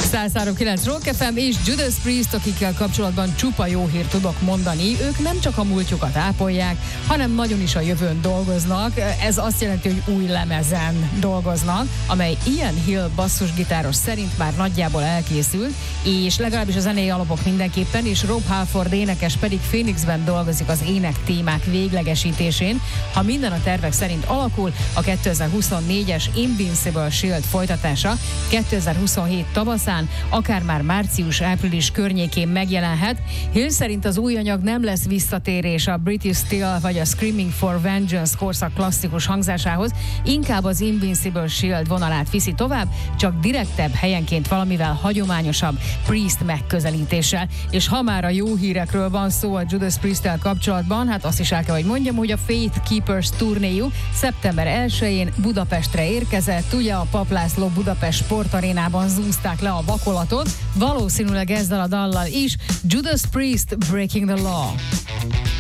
103.9 Rock FM és Judas Priest, akikkel kapcsolatban csupa jó hírt tudok mondani. Ők nem csak a múltjukat ápolják, hanem nagyon is a jövőn dolgoznak. Ez azt jelenti, hogy új lemezen dolgoznak, amely Ian Hill basszusgitáros szerint már nagyjából elkészült, és legalábbis a zenei alapok mindenképpen, és Rob Halford énekes pedig Phoenixben dolgozik az ének témák véglegesítésén. Ha minden a tervek szerint alakul, a 2024-es Invincible Shield folytatása 2027 tavaszán, akár már március-április környékén megjelenhet. Hill szerint az új anyag nem lesz visszatérés a British Steel vagy a Screaming for Vengeance korszak klasszikus hangzásához, inkább az Invincible Shield vonalát viszi tovább, csak direktebb, helyenként valamivel hagyományosabb Priest megközelítéssel. És ha már a jó hírekről van szó a Judas Priest-tel kapcsolatban, hát azt is el kell, hogy mondjam, hogy a Faith Keepers turnéjuk szeptember 1-én Budapestre érkezett. Ugye a Papp László Budapest sportarénában zúzták le a vakolatot, valószínűleg ezzel a dallal is. Judas Priest, Breaking the Law.